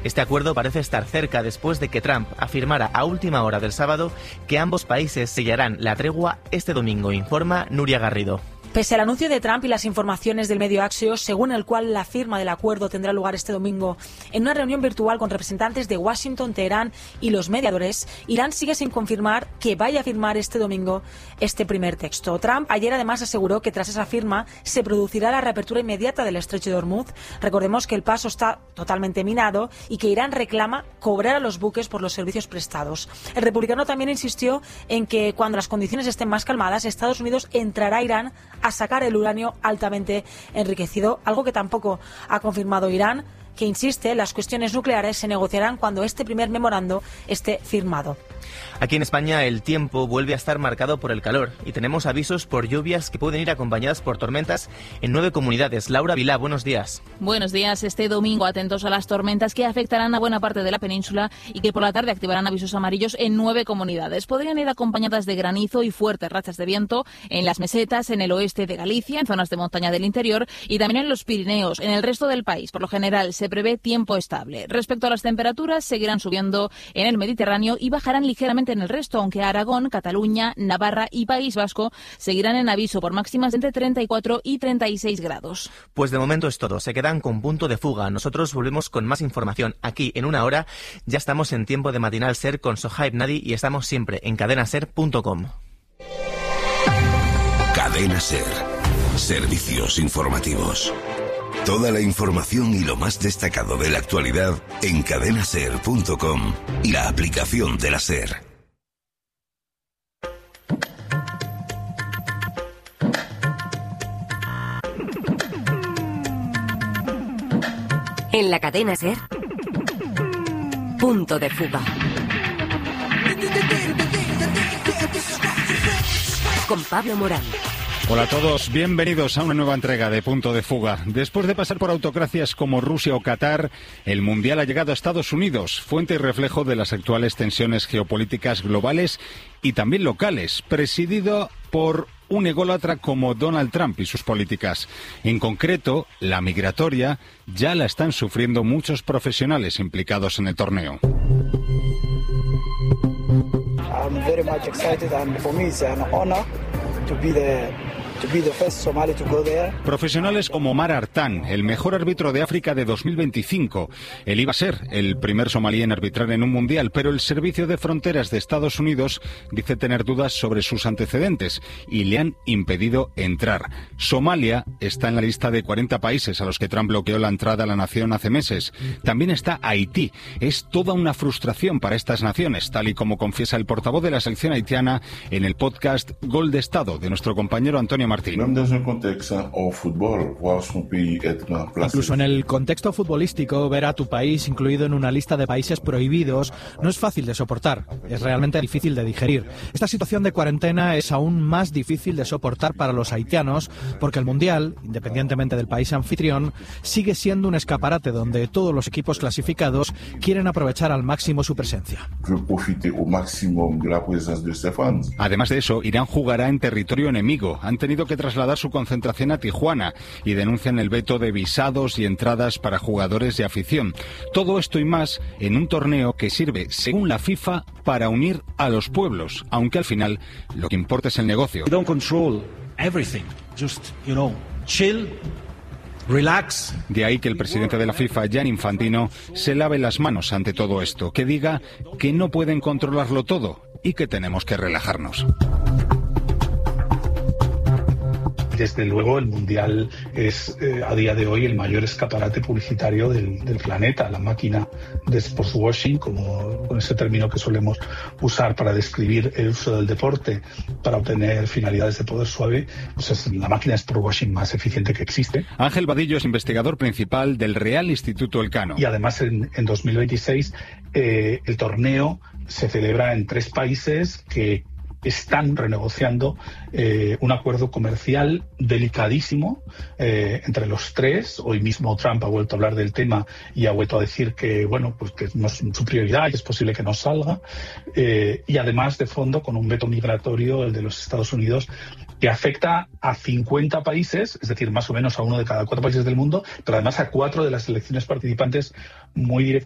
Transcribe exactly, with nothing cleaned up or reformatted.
Este acuerdo parece estar cerca después de que Trump afirmara a última hora del sábado que ambos países sellarán la tregua este domingo, informa Nuria Garrido. Pese al anuncio de Trump y las informaciones del medio Axios, según el cual la firma del acuerdo tendrá lugar este domingo en una reunión virtual con representantes de Washington, Teherán y los mediadores, Irán sigue sin confirmar que vaya a firmar este domingo este primer texto. Trump ayer además aseguró que tras esa firma se producirá la reapertura inmediata del estrecho de Hormuz. Recordemos que el paso está totalmente minado y que Irán reclama cobrar a los buques por los servicios prestados. El republicano también insistió en que cuando las condiciones estén más calmadas, Estados Unidos entrará a Irán a sacar el uranio altamente enriquecido, algo que tampoco ha confirmado Irán, que insiste, las cuestiones nucleares se negociarán cuando este primer memorando esté firmado. Aquí en España el tiempo vuelve a estar marcado por el calor y tenemos avisos por lluvias que pueden ir acompañadas por tormentas en nueve comunidades. Laura Vilá, buenos días. Buenos días. Este domingo atentos a las tormentas que afectarán a buena parte de la península y que por la tarde activarán avisos amarillos en nueve comunidades. Podrían ir acompañadas de granizo y fuertes rachas de viento en las mesetas, en el oeste de Galicia, en zonas de montaña del interior y también en los Pirineos. En el resto del país, por lo general, se prevé tiempo estable. Respecto a las temperaturas, seguirán subiendo en el Mediterráneo y bajarán ligeramente en el resto, aunque Aragón, Cataluña, Navarra y País Vasco seguirán en aviso por máximas entre treinta y cuatro y treinta y seis grados. Pues de momento es todo, se quedan con punto de fuga. Nosotros volvemos con más información aquí en una hora. Ya estamos en tiempo de Matinal Ser con Sohaib Nadi y estamos siempre en cadena ser punto com. Cadena Ser. Servicios informativos. Toda la información y lo más destacado de la actualidad en cadena ser punto com y la aplicación de la SER. En la cadena SER, punto de fuga. Con Pablo Morán. Hola a todos, bienvenidos a una nueva entrega de Punto de Fuga. Después de pasar por autocracias como Rusia o Qatar, el Mundial ha llegado a Estados Unidos, fuente y reflejo de las actuales tensiones geopolíticas globales y también locales, presidido por un ególatra como Donald Trump y sus políticas. En concreto, la migratoria ya la están sufriendo muchos profesionales implicados en el torneo. I'm very much excited and for me it's an honor to be the to be the first Somali to go there. Profesionales como Omar Artan, el mejor árbitro de África de dos mil veinticinco. Él iba a ser el primer somalí en arbitrar en un mundial, pero el Servicio de Fronteras de Estados Unidos dice tener dudas sobre sus antecedentes y le han impedido entrar. Somalia está en la lista de cuarenta países a los que Trump bloqueó la entrada a la nación hace meses. También está Haití. Es toda una frustración para estas naciones, tal y como confiesa el portavoz de la selección haitiana en el podcast Gol de Estado de nuestro compañero Antonio Martín. Incluso en el contexto futbolístico, ver a tu país incluido en una lista de países prohibidos no es fácil de soportar, es realmente difícil de digerir. Esta situación de cuarentena es aún más difícil de soportar para los haitianos porque el Mundial, independientemente del país anfitrión, sigue siendo un escaparate donde todos los equipos clasificados quieren aprovechar al máximo su presencia. Además de eso, Irán jugará en territorio enemigo. Han tenido que trasladar su concentración a Tijuana y denuncian el veto de visados y entradas para jugadores y afición. Todo esto y más en un torneo que sirve, según la FIFA, para unir a los pueblos, aunque al final lo que importa es el negocio. We don't control everything. Just, you know, chill. Relax. De ahí que el presidente de la FIFA, Gianni Infantino, se lave las manos ante todo esto, que diga que no pueden controlarlo todo y que tenemos que relajarnos. Desde luego, el Mundial es eh, a día de hoy el mayor escaparate publicitario del, del planeta. La máquina de sportswashing, como con ese término que solemos usar para describir el uso del deporte para obtener finalidades de poder suave, pues es la máquina de sportswashing más eficiente que existe. Ángel Vadillo es investigador principal del Real Instituto Elcano. Y además en, en dos mil veintiséis eh, el torneo se celebra en tres países que están renegociando eh, un acuerdo comercial delicadísimo eh, entre los tres. Hoy mismo Trump ha vuelto a hablar del tema y ha vuelto a decir que bueno, pues que no es su prioridad y es posible que no salga. Eh, y además de fondo con un veto migratorio, el de los Estados Unidos, que afecta a cincuenta países, es decir, más o menos a uno de cada cuatro países del mundo, pero además a cuatro de las selecciones participantes muy directamente.